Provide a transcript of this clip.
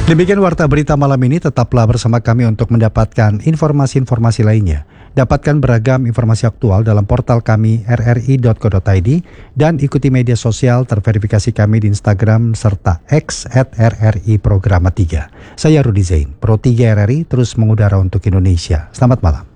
Demikian Warta Berita malam ini, tetaplah bersama kami untuk mendapatkan informasi-informasi lainnya. Dapatkan beragam informasi aktual dalam portal kami rri.co.id dan ikuti media sosial terverifikasi kami di Instagram serta X @RRI Programa 3. Saya Rudi Zain, Pro 3 RRI terus mengudara untuk Indonesia. Selamat malam.